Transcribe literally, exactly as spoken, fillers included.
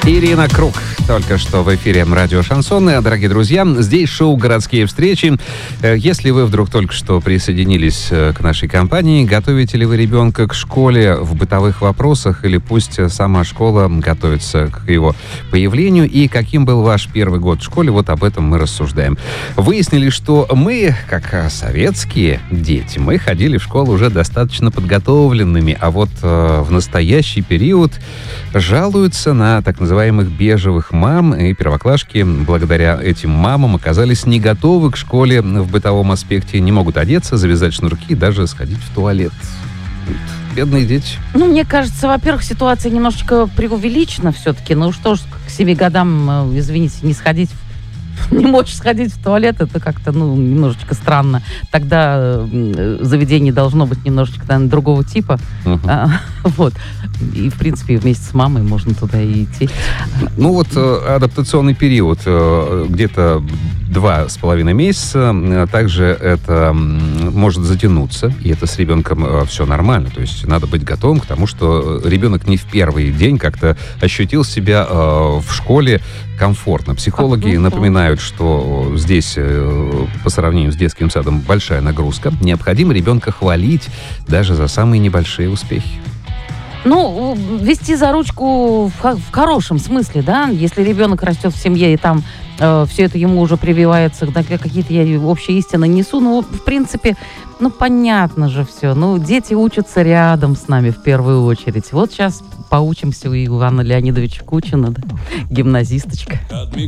Ирина Круг только что в эфире радио Шансон. Дорогие друзья, здесь шоу «Городские встречи». Если вы вдруг только что присоединились к нашей компании, готовите ли вы ребенка к школе в бытовых вопросах, или пусть сама школа готовится к его появлению, и каким был ваш первый год в школе, вот об этом мы рассуждаем. Выяснили, что мы, как советские дети, мы ходили в школу уже достаточно подготовленными, а вот э, в настоящий период жалуются на так называемых бежевых мам, и первоклашки благодаря этим мамам оказались не готовы к школе в бытовом аспекте, не могут одеться, завязать шнурки и даже сходить в туалет. Бедные дети. Ну, мне кажется, во-первых, ситуация немножечко преувеличена все-таки. Ну что ж, к семи годам, извините, не сходить в не можешь сходить в туалет, это как-то, ну, немножечко странно. Тогда э, заведение должно быть немножечко, наверное, другого типа. Uh-huh. А, вот. И, в принципе, вместе с мамой можно туда и идти. Ну, вот э, адаптационный период э, где-то два с половиной месяца. Также это может затянуться, и это с ребенком э, все нормально. То есть надо быть готовым к тому, что ребенок не в первый день как-то ощутил себя э, в школе комфортно. Психологи а, напоминают, что здесь, по сравнению с детским садом, большая нагрузка. Необходимо ребенка хвалить даже за самые небольшие успехи. Ну, вести за ручку в, в хорошем смысле, да? Если ребенок растет в семье, и там э, все это ему уже прививается, да, какие-то я общие истины несу, ну, в принципе, ну, понятно же все. Ну, дети учатся рядом с нами в первую очередь. Вот сейчас поучимся у Ивана Леонидовича Кучина, да? Гимназисточка.